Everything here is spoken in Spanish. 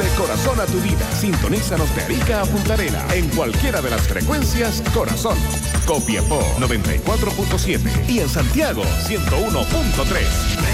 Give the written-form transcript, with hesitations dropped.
Dale corazón a tu vida. Sintonízanos de Arica a Punta Arenas en cualquiera de las frecuencias Corazón. Copiapó 94.7 y en Santiago 101.3.